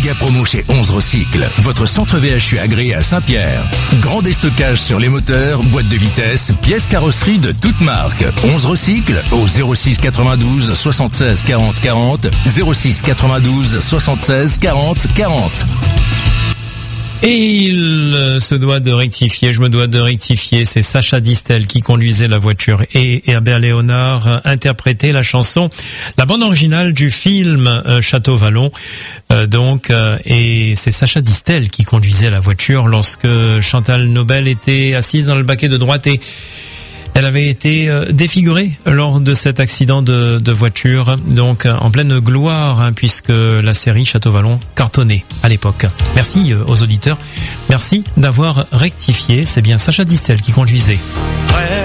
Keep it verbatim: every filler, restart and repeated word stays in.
Méga promo chez onze Recycle, votre centre V H U agréé à Saint-Pierre. Grand déstockage sur les moteurs, boîtes de vitesse, pièces carrosserie de toutes marques. onze Recycle au zéro six quatre-vingt-douze soixante-seize quarante quarante, zéro six quatre-vingt-douze soixante-seize quarante quarante. Et il se doit de rectifier, je me dois de rectifier, c'est Sacha Distel qui conduisait la voiture et Herbert Léonard interprétait la chanson, la bande originale du film euh, Château Vallon. Euh, donc, euh, et c'est Sacha Distel qui conduisait la voiture lorsque Chantal Nobel était assise dans le baquet de droite et elle avait été euh, défigurée lors de cet accident de, de voiture, donc euh, en pleine gloire, hein, puisque la série Château Vallon cartonnait à l'époque. Merci euh, aux auditeurs, merci d'avoir rectifié, c'est bien Sacha Distel qui conduisait. Ouais.